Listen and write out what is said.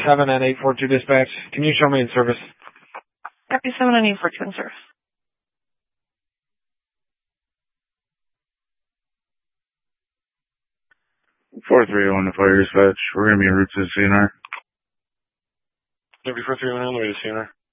7 and 842 dispatch. Can you show me in service? Copy 7 and 842 in service. 431 to fire dispatch. We're going to be en route to the CNR. 3431 on the way to CNR.